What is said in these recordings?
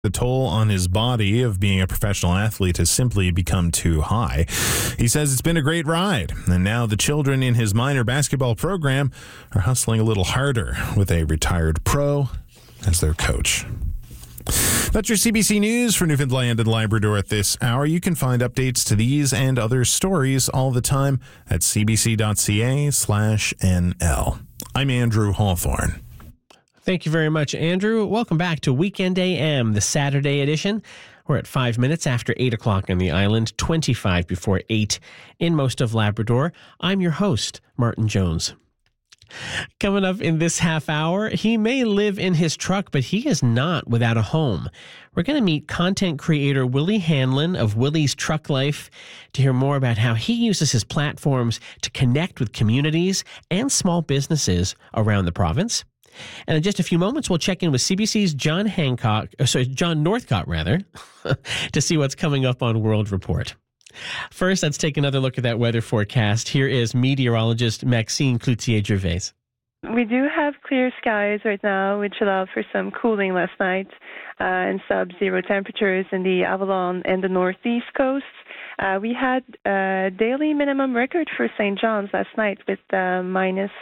The toll on his body of being a professional athlete has simply become too high. He says it's been a great ride, and now the children in his minor basketball program are hustling a little harder with a retired pro as their coach. That's your CBC News for Newfoundland and Labrador at this hour. You can find updates to these and other stories all the time at cbc.ca/NL. I'm Andrew Hawthorne. Thank you very much, Andrew. Welcome back to Weekend AM, the Saturday edition. We're at 5 minutes after 8 o'clock on the island, 25 before 8 in most of Labrador. I'm your host, Martin Jones. Coming up in this half hour, he may live in his truck, but he is not without a home. We're going to meet content creator Willie Hanlon of Willie's Truck Life to hear more about how he uses his platforms to connect with communities and small businesses around the province. And in just a few moments, we'll check in with CBC's John Northcott, to see what's coming up on World Report. First, let's take another look at that weather forecast. Here is meteorologist Maxime Cloutier-Gervais. We do have clear skies right now, which allowed for some cooling last night and sub-zero temperatures in the Avalon and the northeast coasts. We had a daily minimum record for St. John's last night with minus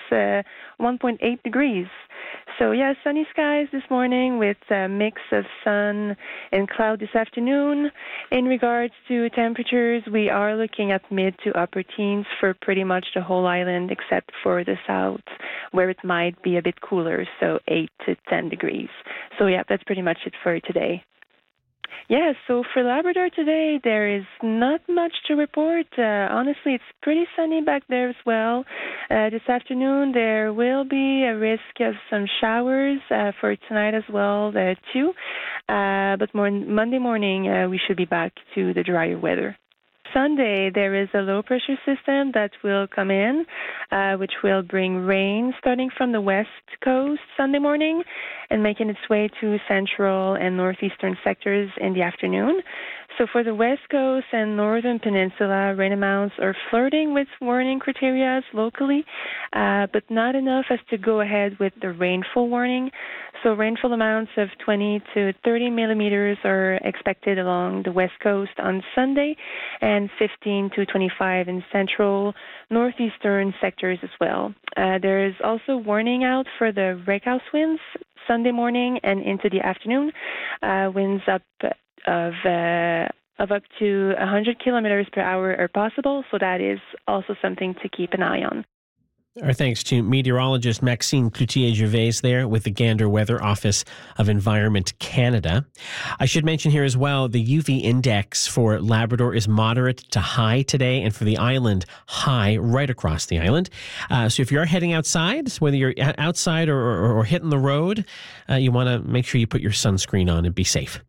1.8 degrees. So, yeah, sunny skies this morning with a mix of sun and cloud this afternoon. In regards to temperatures, we are looking at mid to upper teens for pretty much the whole island except for the south, where it might be a bit cooler, so 8 to 10 degrees. So, yeah, that's pretty much it for today. Yeah, so for Labrador today, there is not much to report. Honestly, it's pretty sunny back there as well. This afternoon, there will be a risk of some showers for tonight as well, too. But Monday morning, we should be back to the drier weather. Sunday, there is a low-pressure system that will come in, which will bring rain starting from the west coast Sunday morning and making its way to central and northeastern sectors in the afternoon. So for the west coast and northern peninsula, rain amounts are flirting with warning criteria locally, but not enough as to go ahead with the rainfall warning. So rainfall amounts of 20 to 30 millimeters are expected along the west coast on Sunday and 15 to 25 in central, northeastern sectors as well. There is also warning out for the breakhouse winds Sunday morning and into the afternoon. Winds up of up to 100 kilometers per hour are possible, so that is also something to keep an eye on. Our thanks to meteorologist Maxime Cloutier-Gervais there with the Gander Weather Office of Environment Canada. I should mention here as well, the UV index for Labrador is moderate to high today, and for the island, high right across the island. So if you're heading outside, whether you're outside or hitting the road, you want to make sure you put your sunscreen on and be safe.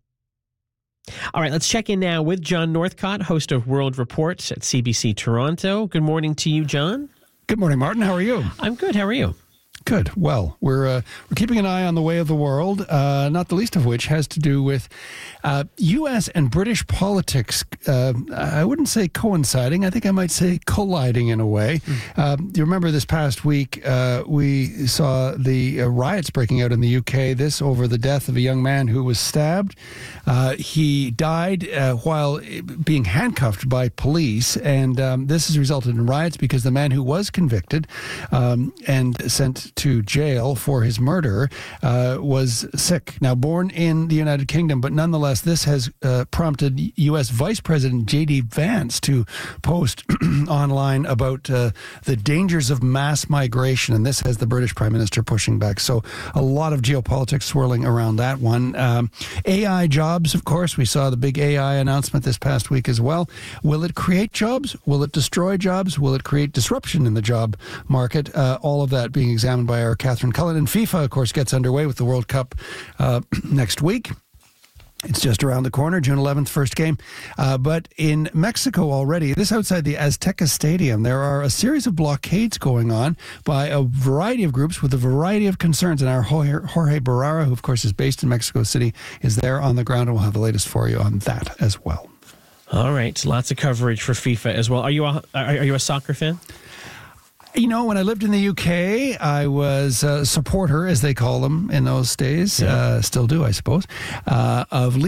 All right, let's check in now with John Northcott, host of World Report at CBC Toronto. Good morning to you, John. Good morning, Martin. How are you? I'm good. How are you? Good. Well, we're keeping an eye on the way of the world, not the least of which has to do with U.S. and British politics. I wouldn't say coinciding. I think I might say colliding in a way. You remember this past week, we saw the riots breaking out in the U.K., this over the death of a young man who was stabbed. He died while being handcuffed by police, and this has resulted in riots because the man who was convicted and sent to jail for his murder was sick. Now, born in the United Kingdom, but nonetheless, this has prompted U.S. Vice President J.D. Vance to post online about the dangers of mass migration, and this has the British Prime Minister pushing back. So a lot of geopolitics swirling around that one. AI jobs, of course, we saw the big AI announcement this past week as well. Will it create jobs? Will it destroy jobs? Will it create disruption in the job market? All of that being examined by our Catherine Cullen. And FIFA, of course, gets underway with the World Cup next week. It's just around the corner, June 11th, first game. But in Mexico already, this outside the Azteca Stadium, there are a series of blockades going on by a variety of groups with a variety of concerns. And our Jorge Barrera, who of course is based in Mexico City, is there on the ground, and we'll have the latest for you on that as well. All right, lots of coverage for FIFA as well. Are you a soccer fan? You know, when I lived in the UK, I was a supporter, as they call them in those days, still do, I suppose, of